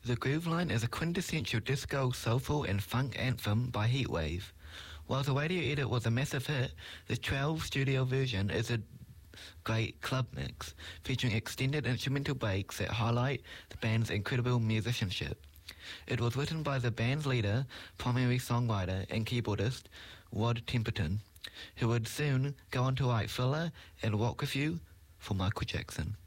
The Groove Line is a quintessential disco, soulful and funk anthem by Heatwave. While the radio edit was a massive hit, the 12 studio version is a great club mix, featuring extended instrumental breaks that highlight the band's incredible musicianship. It was written by the band's leader, primary songwriter and keyboardist, Rod Temperton, who would soon go on to write Thriller and Walk With You for Michael Jackson.